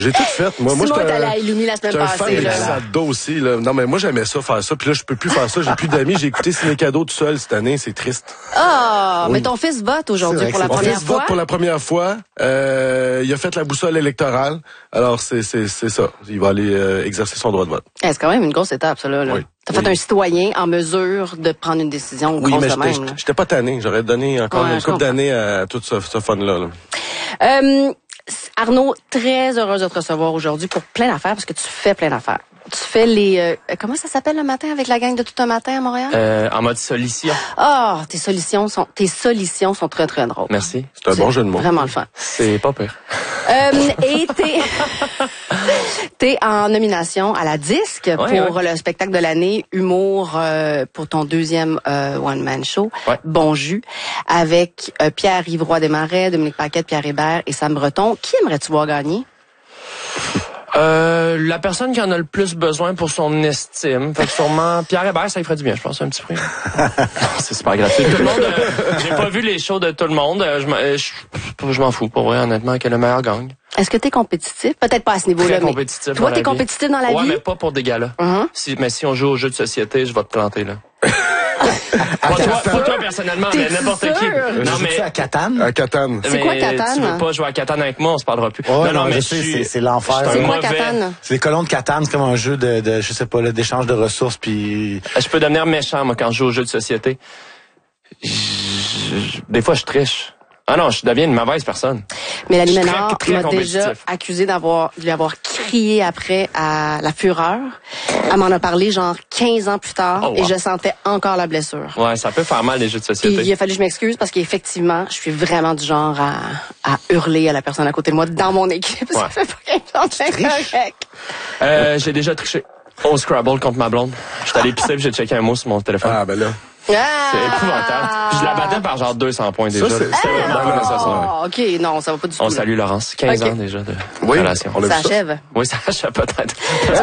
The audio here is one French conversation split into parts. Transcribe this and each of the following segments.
J'ai tout fait. Moi, j'étais allé à Illumi la semaine passée. J'étais un fan de Sado aussi. Là. Non, mais moi, j'aimais ça, faire ça. Puis là, je peux plus faire ça. J'ai plus d'amis. J'ai écouté Ciné Cadeau tout seul cette année. C'est triste. Mais ton fils vote aujourd'hui pour la première fois. Mon fils vote pour la première fois. Il a fait la boussole électorale. Alors, c'est ça. Il va aller exercer son droit de vote. C'est quand même une grosse étape, ça, là. Oui. T'as fait un citoyen en mesure de prendre une décision grosse de même. Oui, mais j'étais pas tanné. J'aurais donné encore une couple d'années à tout ce fun-là. Arnaud, très heureuse de te recevoir aujourd'hui pour plein d'affaires, parce que tu fais plein d'affaires. Tu fais les... comment ça s'appelle le matin avec la gang de Tout un matin à Montréal? En mode solution. Tes solutions sont très, très drôles. Merci. C'est un bon jeu de mots. Vraiment le fun. C'est pas pire. Et t'es en nomination à la Disque pour le spectacle de l'année Humour pour ton deuxième one-man show, Bon Jus, avec Pierre-Yves Roy Desmarais, Dominique Paquette, Pierre Hébert et Sam Breton. Qui aimerais-tu voir gagner? La personne qui en a le plus besoin pour son estime. Fait que sûrement Pierre Hébert, ça lui ferait du bien, je pense, un petit prix. C'est super gratuit. Tout le monde, j'ai pas vu les shows de tout le monde. Je m'en fous, pour vrai, honnêtement, que le meilleur gagne. Est-ce que t'es compétitif? Peut-être pas à ce niveau-là, mais compétitif. Toi, t'es compétitif dans la vie? Ouais, mais pas pour des galas. Mais si on joue aux jeux de société, je vais te planter, là. Pas toi personnellement, mais n'importe qui. Non, mais à Catane. À Catane. C'est quoi Catane? Tu veux pas jouer à Catane avec moi, on se parlera plus. Non, mais c'est l'enfer. C'est quoi Catane? C'est les colons de Catane, c'est comme un jeu de je sais pas, d'échange de ressources puis. Je peux devenir méchant, moi, quand je joue aux jeux de société. Des fois, je triche. Ah non, je deviens une mauvaise personne. Mélanie Ménard m'a déjà accusé de lui avoir crié après à la fureur. Elle m'en a parlé genre 15 ans plus tard et je sentais encore la blessure. Ouais, ça peut faire mal les jeux de société. Et il a fallu que je m'excuse parce qu'effectivement, je suis vraiment du genre à hurler à la personne à côté de moi dans mon équipe. Ça fait pas 15 ans correct. J'ai déjà triché au Scrabble contre ma blonde. J'étais allé pisser et j'ai checké un mot sur mon téléphone. Ah ben là. C'est épouvantable. Je la battais par genre 200 points déjà. C'était vraiment pas nécessaire. OK, non, ça va pas du tout. On salue Laurence. 15 ans déjà de relation. Ça achève. Oui, ça achève peut-être.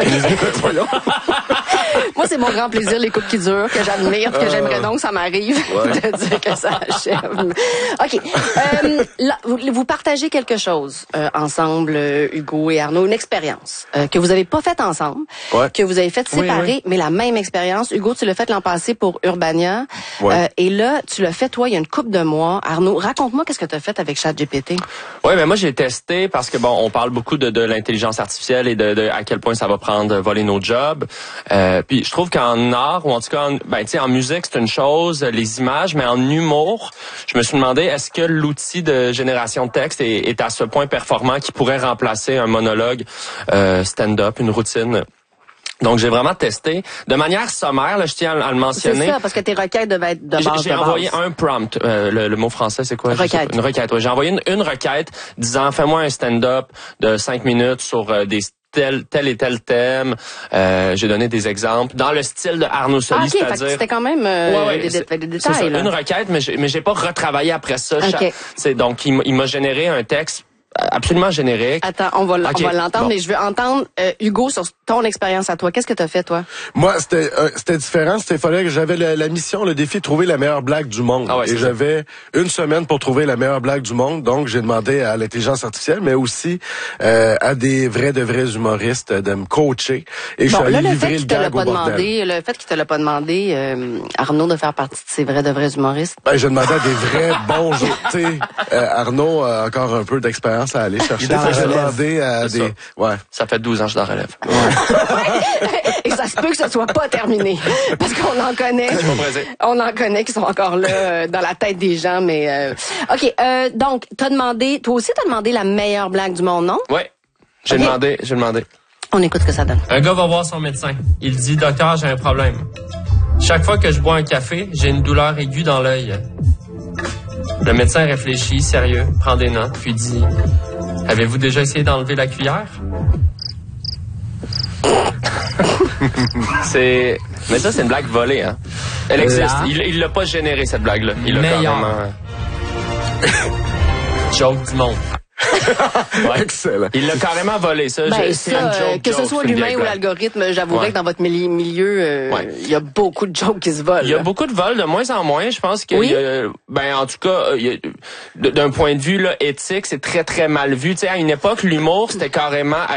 Moi, c'est mon grand plaisir, les couples qui durent, que j'admire, que j'aimerais donc ça m'arrive de dire que ça achève. OK. Là, vous partagez quelque chose ensemble, Hugo et Arnaud, une expérience que vous avez pas faite ensemble, que vous avez faite séparée, mais la même expérience. Hugo, tu l'as fait l'an passé pour Urbania. Et là, tu l'as fait, toi, il y a une couple de mois. Arnaud, raconte-moi qu'est-ce que tu as fait avec ChatGPT. Oui, mais moi, j'ai testé parce que, on parle beaucoup de l'intelligence artificielle et de à quel point ça va voler nos jobs. Puis je trouve qu'en art, ou en tout cas, en musique, c'est une chose, les images, mais en humour, je me suis demandé, est-ce que l'outil de génération de texte est à ce point performant qu'il pourrait remplacer un monologue stand-up, une routine? Donc, j'ai vraiment testé. De manière sommaire, là, je tiens à le mentionner. C'est ça, parce que tes requêtes devaient être de base. J'ai envoyé un prompt. Le mot français, c'est quoi? Requête. Une requête, oui. J'ai envoyé une requête disant, fais-moi un stand-up de 5 minutes sur tel et tel thème. J'ai donné des exemples dans le style de Arnaud Soli, c'est-à-dire. C'était quand même des détails. C'est ça, là. une requête, mais j'ai pas retravaillé après ça. Donc, il m'a généré un texte absolument générique. Attends, on va l'entendre, mais je veux entendre Hugo sur ton expérience à toi. Qu'est-ce que t'as fait, toi? Moi, c'était différent. Il fallait que j'avais la mission, le défi de trouver la meilleure blague du monde. Et j'avais une semaine pour trouver la meilleure blague du monde. Donc, j'ai demandé à l'intelligence artificielle, mais aussi à des vrais humoristes de me coacher. Et je suis allé livrer le gag au bordel. Le fait qu'il te l'a pas demandé, Arnaud, de faire partie de ces vrais humoristes. Ben, je demandais à des vrais bons tu sais, Arnaud a encore un peu d'expérience à aller chercher. J'ai demandé à des... Ça fait 12 ans que je suis dans la relève. Et ça se peut que ce soit pas terminé. Parce qu'on en connaît. On en connaît qui sont encore là dans la tête des gens, mais... OK, donc, toi aussi, t'as demandé la meilleure blague du monde, non? Oui, j'ai demandé. On écoute ce que ça donne. Un gars va voir son médecin. Il dit, docteur, j'ai un problème. Chaque fois que je bois un café, j'ai une douleur aiguë dans l'œil. Le médecin réfléchit, sérieux, prend des notes, puis dit, avez-vous déjà essayé d'enlever la cuillère? Mais ça, c'est une blague volée, hein. Elle existe. Il l'a pas généré, cette blague-là. Il l'a carrément... Joke du monde. Excellent. Il l'a carrément volé, ça. Que ce soit l'humain ou l'algorithme, j'avouerais que dans votre milieu, il y a beaucoup de jokes qui se volent. Il y a beaucoup de vols, de moins en moins. Je pense que, en tout cas, d'un point de vue là, éthique, c'est très, très mal vu. Tu sais, à une époque, l'humour, c'était carrément